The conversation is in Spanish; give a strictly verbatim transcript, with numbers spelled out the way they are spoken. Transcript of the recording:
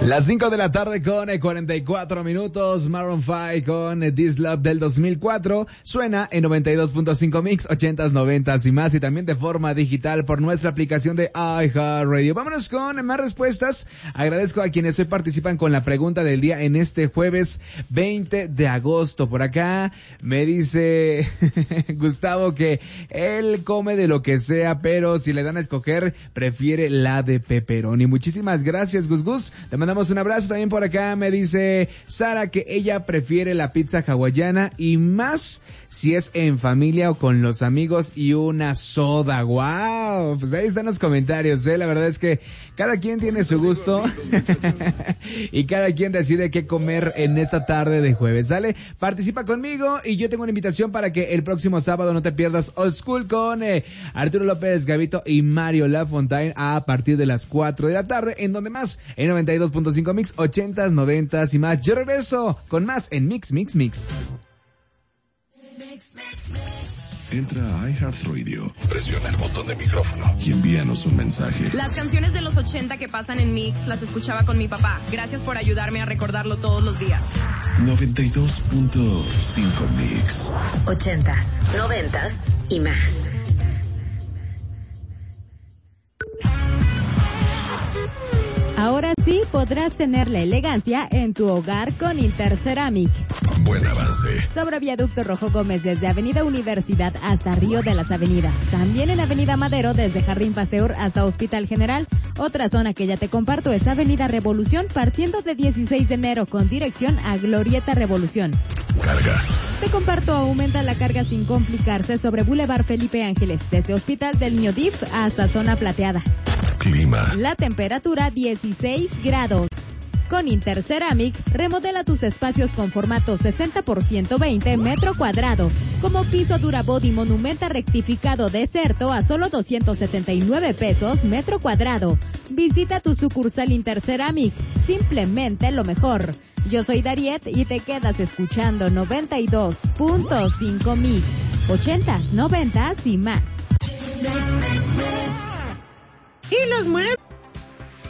Las cinco de la tarde con cuarenta y cuatro minutos, Maroon cinco con This Love del dos mil cuatro, suena en noventa y dos punto cinco Mix, ochentas, noventas y más, y también de forma digital por nuestra aplicación de iHeartRadio. Vámonos con más respuestas. Agradezco a quienes hoy participan con la pregunta del día en este jueves veinte de agosto. Por acá me dice Gustavo que él come de lo que sea, pero si le dan a escoger, prefiere la de pepperoni. Muchísimas gracias, Gus Gus. Te mandamos un abrazo. También por acá me dice Sara que ella prefiere la pizza hawaiana y más si es en familia o con los amigos y una soda. ¡Wow! Pues ahí están los comentarios, ¿eh? La verdad es que cada quien tiene su gusto y cada quien decide qué comer en esta tarde de jueves, ¿sale? Participa conmigo y yo tengo una invitación para que el próximo sábado no te pierdas Old School con eh, Arturo López, Gavito y Mario Lafontaine a partir de las cuatro de la tarde. ¿En donde más? En noventa y dos punto cinco Mix, ochentas, noventas y más. Yo regreso con más en Mix, Mix, Mix. Entra a iHeartRadio, presiona el botón de micrófono y envíanos un mensaje. Las canciones de los ochenta que pasan en Mix las escuchaba con mi papá. Gracias por ayudarme a recordarlo todos los días. noventa y dos punto cinco Mix. Ochentas, noventas y más. Ahora sí podrás tener la elegancia en tu hogar con Interceramic. Buen avance. Sobre Viaducto Rojo Gómez desde Avenida Universidad hasta Río de las Avenidas. También en Avenida Madero desde Jardín Pasteur hasta Hospital General. Otra zona que ya te comparto es Avenida Revolución partiendo de dieciséis de enero con dirección a Glorieta Revolución. Carga. Te comparto, aumenta la carga sin complicarse sobre Boulevard Felipe Ángeles desde Hospital del Niño D I F hasta Zona Plateada. Clima. La temperatura dieciséis grados. Con Interceramic, remodela tus espacios con formato sesenta por ciento veinte metro cuadrado. Como piso Durabody Monumenta rectificado Deserto a solo doscientos setenta y nueve pesos metro cuadrado. Visita tu sucursal Interceramic. Simplemente lo mejor. Yo soy Dariet y te quedas escuchando noventa y dos punto cinco Mix. ochentas, noventas y más. Y los muebles